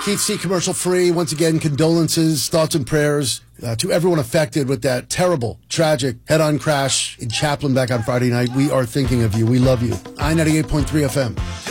Keith C. commercial free. Once again, condolences, thoughts and prayers to everyone affected with that terrible, tragic head-on crash in Chaplin back on Friday night. We are thinking of you. We love you. I-98.3 FM.